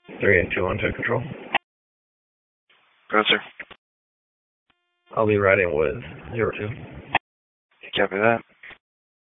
3 and 2 on 2 control. Go ahead, sir. I'll be riding with 02. Copy that.